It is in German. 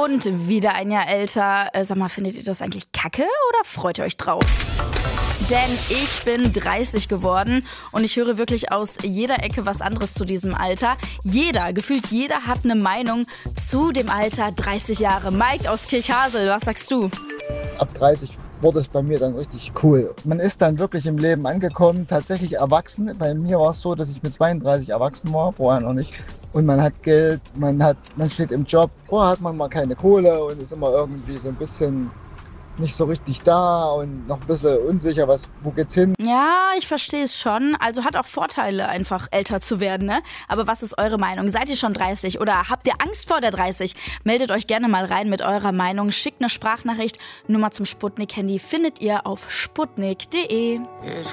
Und wieder ein Jahr älter. Sag mal, findet ihr das eigentlich kacke oder freut ihr euch drauf? Denn ich bin 30 geworden und ich höre wirklich aus jeder Ecke was anderes zu diesem Alter. Gefühlt jeder hat eine Meinung zu dem Alter 30 Jahre. Mike aus Kirchhasel, was sagst du? Ab 30 wurde es bei mir dann richtig cool. Man ist dann wirklich im Leben angekommen, tatsächlich erwachsen. Bei mir war es so, dass ich mit 32 erwachsen war, vorher noch nicht. Und man hat Geld, man steht im Job. Vorher hat man mal keine Kohle und ist immer irgendwie so ein bisschen nicht so richtig da und noch ein bisschen unsicher, wo geht's hin? Ja, ich verstehe es schon. Also hat auch Vorteile, einfach älter zu werden, ne? Aber was ist eure Meinung? Seid ihr schon 30 oder habt ihr Angst vor der 30? Meldet euch gerne mal rein mit eurer Meinung. Schickt eine Sprachnachricht. Nummer zum Sputnik-Handy findet ihr auf sputnik.de.